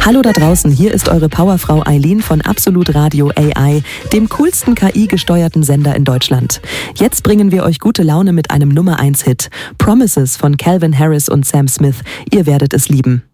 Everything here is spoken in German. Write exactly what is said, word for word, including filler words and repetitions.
Hallo da draußen, hier ist eure Powerfrau Eileen von Absolut Radio A I, dem coolsten K I-gesteuerten Sender in Deutschland. Jetzt bringen wir euch gute Laune mit einem Nummer eins Hit. Promises von Calvin Harris und Sam Smith. Ihr werdet es lieben.